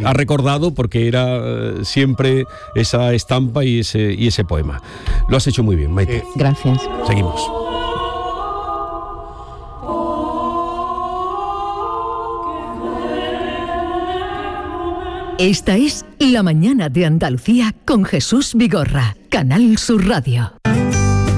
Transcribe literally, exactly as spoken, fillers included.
ha recordado porque era eh, siempre esa estampa y ese, y ese poema. Lo has hecho muy bien, Maite. Sí. Gracias. Seguimos. Esta es La Mañana de Andalucía con Jesús Vigorra, Canal Sur Radio.